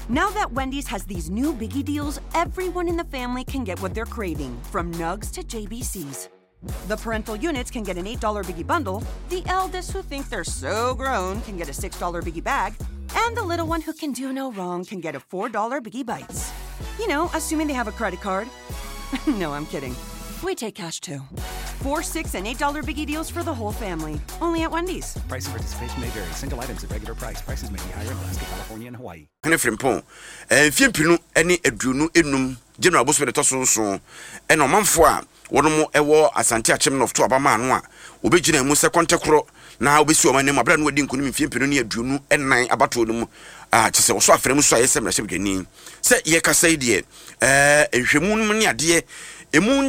Now that Wendy's has these new biggie deals, everyone in the family can get what they're craving, from nugs to JBCs. The parental units can get an $8 biggie bundle, the eldest who think they're so grown can get a $6 biggie bag, and the little one who can do no wrong can get a $4 biggie bites. You know, assuming they have a credit card. No, I'm kidding. We take cash too. 4, $6, and $8 biggie deals for the whole family. Only at Wendy's. Price and participation may vary. Single items at regular price. Prices may be higher in Alaska, California, and Hawaii. Frimpon, Fimpinu, any Edrunu enum, General Buswell Tosso, and Omanfoa, one more ewo Asante Chairman of Tuabamanwa, Obijin Musa Contacro, now be so my name, my brand wedding couldn't Fimpinu near Drunu and 9 abatunum. To say, so after Musa, yes, I'm a Say, ye can say, dear, a Shimun, dear, a moon.